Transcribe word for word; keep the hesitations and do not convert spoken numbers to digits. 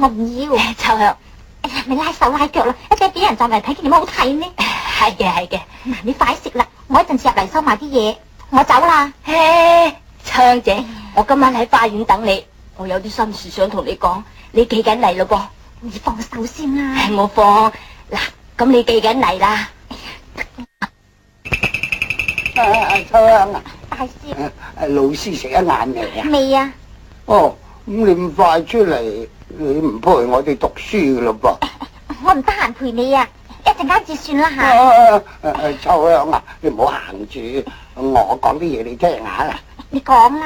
我唔要。 秋香， 你拉手拉腳啦，一陣俾人撞嚟睇見點好睇呢？ 係嘅係嘅。 嗱，你快食啦，我一陣時入嚟收埋啲嘢，我走啦。 誒，秋香姐，我今晚喺花園等你，我有啲心事想同你講，你記緊嚟咯噃。 你放手先啦。 係我放嗱，咁你記緊嚟啦。 啊，秋香啊， 大師， 老師食一晏未啊？ 未啊？ 哦，咁你咁快出嚟，你唔陪我哋讀書噶咯噃？ 我唔得閒陪你啊，一陣間至算啦吓。 啊啊、秋香啊，你唔好行住，我講啲嘢你聽下啦。 你講啦。